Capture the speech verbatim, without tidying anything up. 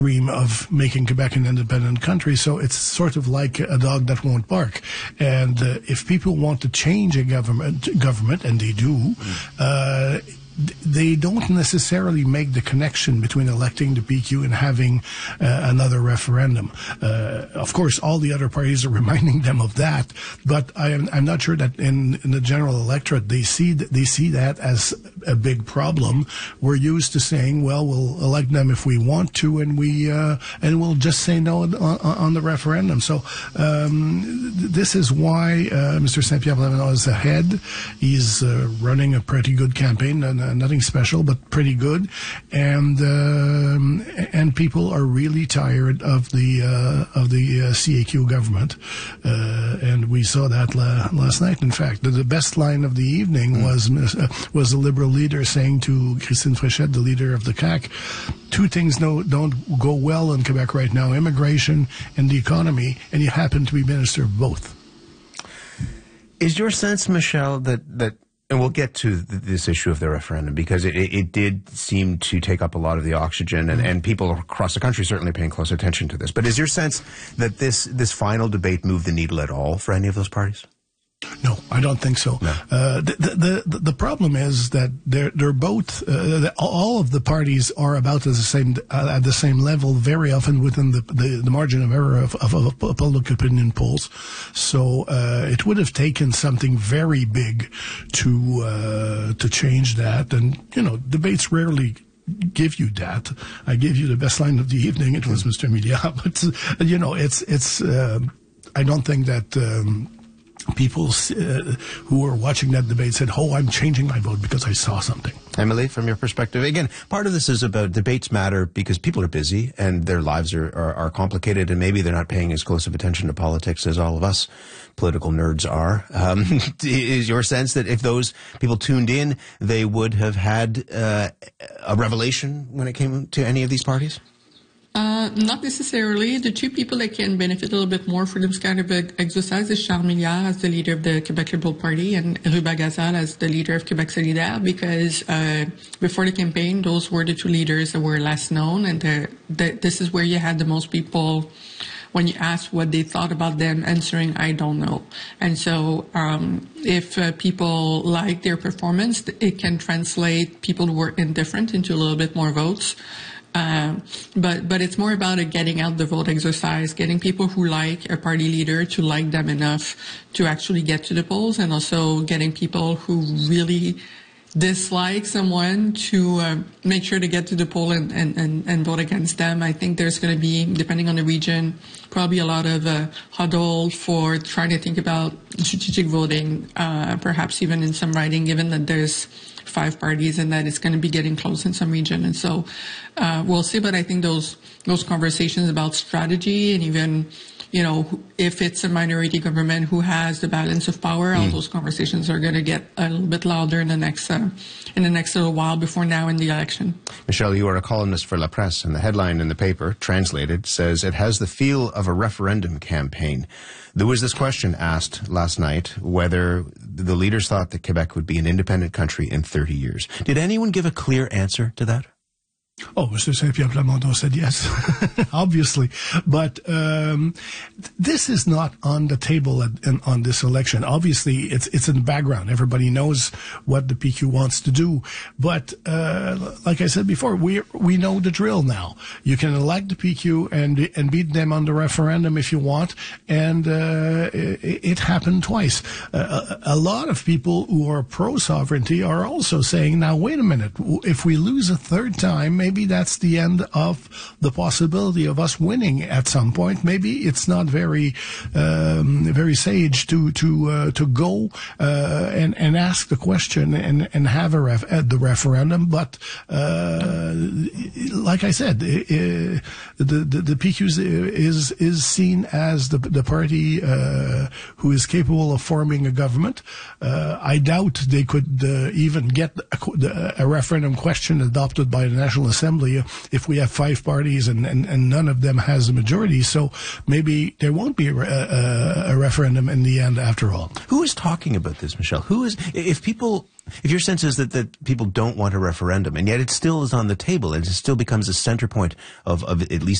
dream of making Quebec an independent country, so it's sort of like a dog that won't bark. And uh, if people want to change a government, government, and they do, uh, they don't necessarily make the connection between electing the P Q and having uh, another referendum. Uh, of course, all the other parties are reminding them of that, but I am, I'm not sure that in, in the general electorate they see th- they see that as a big problem. We're used to saying, well, we'll elect them if we want to, and we uh, and we'll just say no on, on the referendum. So um, this is why uh, Mister Saint-Pierre Blamanoir is ahead. He's uh, running a pretty good campaign, and uh, nothing special, but pretty good, and um, and people are really tired of the uh, of the uh, C A Q government, uh, and we saw that la- last night. In fact, the, the best line of the evening mm. was uh, was the Liberal leader saying to Christine Fréchette, the leader of the C A Q, two things no, don't go well in Quebec right now: immigration and the economy, and you happen to be minister of both. Is your sense, Michelle, that that and we'll get to th- this issue of the referendum, because it, it, it did seem to take up a lot of the oxygen, and, and people across the country certainly paying close attention to this. But is your sense that this, this final debate moved the needle at all for any of those parties? No, I don't think so. No. Uh, the, the the problem is that they're they're both uh, all of the parties are about at the same uh, at the same level very often within the the, the margin of error of, of, of public opinion polls. So uh, it would have taken something very big to uh, to change that, and you know, debates rarely give you that. I gave you the best line of the evening. It was Mister Media, but uh, you know, it's it's. Uh, I don't think that. Um, People uh, who were watching that debate said, oh, I'm changing my vote because I saw something. Emily, from your perspective, again, part of this is about debates matter because people are busy and their lives are, are, are complicated, and maybe they're not paying as close of attention to politics as all of us political nerds are. Um, is your sense that if those people tuned in, they would have had uh, a revelation when it came to any of these parties? Uh, not necessarily. The two people that can benefit a little bit more from this kind of exercise is Charles Milliard as the leader of the Quebec Liberal Party and Ruba Gazal as the leader of Quebec Solidaire, because uh, before the campaign, those were the two leaders that were less known, and the, the, this is where you had the most people, when you asked what they thought about them, answering, I don't know. And so um, if uh, people like their performance, it can translate people who were indifferent into a little bit more votes. Uh, but but it's more about a getting out the vote exercise, getting people who like a party leader to like them enough to actually get to the polls, and also getting people who really dislike someone to uh, make sure to get to the poll and, and, and, and vote against them. I think there's going to be, depending on the region, probably a lot of uh, huddle for trying to think about strategic voting, uh, perhaps even in some riding, given that there's five parties and that it's going to be getting close in some region. And so uh, we'll see. But I think those those conversations about strategy, and even, you know, if it's a minority government who has the balance of power, all mm. those conversations are going to get a little bit louder in the next uh, in the next little while before now in the election. Michelle, you are a columnist for La Presse, and the headline in the paper, translated, says it has the feel of a referendum campaign. There was this question asked last night whether the leaders thought that Quebec would be an independent country in thirty years. Did anyone give a clear answer to that? Oh, Mister Saint-Pierre Plamondon said yes, obviously. But um, this is not on the table at, in, on this election. Obviously, it's it's in the background. Everybody knows what the P Q wants to do. But uh, like I said before, we we know the drill now. You can elect the P Q and and beat them on the referendum if you want. And uh, it, it happened twice. Uh, a, a lot of people who are pro-sovereignty are also saying, now, wait a minute, if we lose a third time, maybe Maybe that's the end of the possibility of us winning at some point. Maybe it's not very, um, very sage to to uh, to go uh, and and ask the question and and have a ref, uh, the referendum. But uh, like I said, uh, the, the the P Q is is seen as the the party uh, who is capable of forming a government. Uh, I doubt they could uh, even get a, a referendum question adopted by the National Assembly assembly if we have five parties and, and, and none of them has a majority. So maybe there won't be a, a, a referendum in the end after all. Who is talking about this, Michelle? Who is, if people, if your sense is that, that people don't want a referendum, and yet it still is on the table, and it still becomes a center point of, of at least